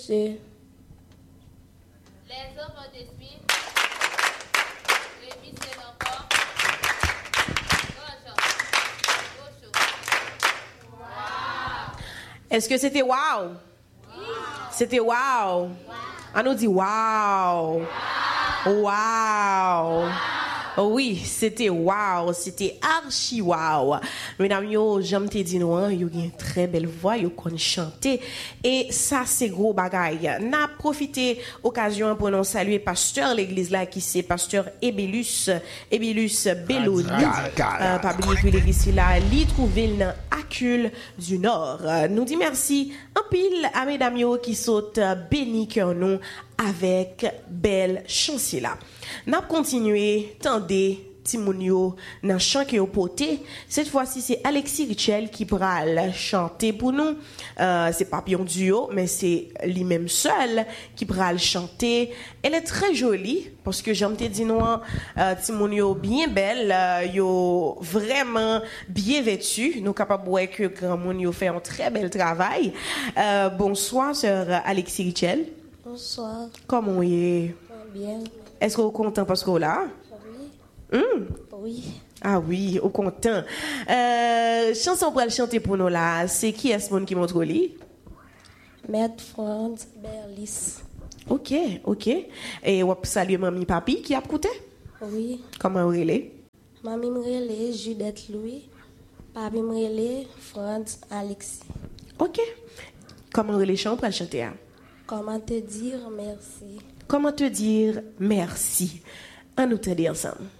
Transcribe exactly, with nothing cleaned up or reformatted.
C'est les enfants d'esprit, les fils et l'enfant. Est-ce que c'était wow? Oui. C'était wow. Wow. On nous dit wow. Wow. Wow. Oui, c'était wow, c'était archi wow. Mesdames, yo, j'aime te dire nous, yo avez une très belle voix, yo connaissez chanter et ça c'est gros bagaille. N'a profité occasion pour nous saluer pasteur l'église là qui c'est pasteur Ebelus, Ebelus Belloni. Euh, pas oublier que l'église là, li trouvé dans Acule du Nord. Euh, nous dit merci en pile à mesdames yo qui sautent béni cœur nous avec belle chantier là. N'a continué tendez Timounio dans chant que poté. Cette fois-ci c'est Alexis Richel qui pral chanter pour nous. Euh, c'est pas un duo mais c'est lui-même seul qui pral chanter. Elle est très jolie parce que j'aime te dire nous euh, Timounio bien belle, euh, yo vraiment bien vêtue. Nous capable voir que grand monde yo fait un très bel travail. Euh, bonsoir sœur Alexis Richel. Bonsoir. Comment vous est? Bien. Est-ce que vous êtes content parce que vous là? Oui. Mm. Oui. Ah oui, au content. Euh, chanson pour le chanter pour nous là, c'est qui est-ce monde qui montre lui? Maître Franz Berlis. OK, OK. Et on salue mamie papi qui a écouté? Oui. Comment vous relez? Mamie m'rele Judith Louis, papi m'rele Franz Alexis. OK. Comment vous relez chant pour le chanter? Hein? Comment te dire merci? Comment te dire merci? On nous t'aider ensemble.